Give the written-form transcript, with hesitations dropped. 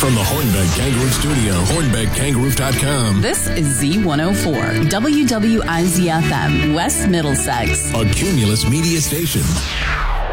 From the Hornbeck Kangaroo Studio, HornbeckKangaroo.com. This is Z104, WWIZ-FM, West Middlesex. A Cumulus Media Station.